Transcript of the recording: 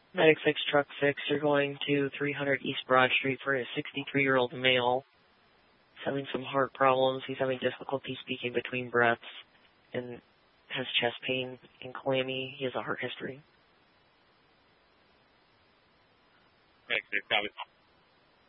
Medic 6, Truck 6, you're going to 300 East Broad Street for a 63-year-old male. He's having some heart problems. He's having difficulty speaking between breaths and has chest pain and clammy. He has a heart history. Medic 6, copy.